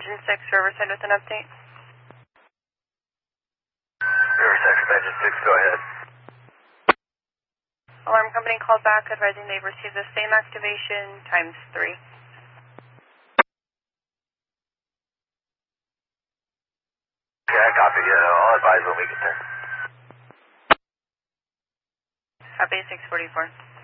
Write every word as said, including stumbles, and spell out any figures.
Engine six, Riverside with an update. Riverside from Engine six, go ahead. Alarm company called back advising they've received the same activation times three. Okay, I copy. Uh, I'll advise when we get there. Happy six forty-four.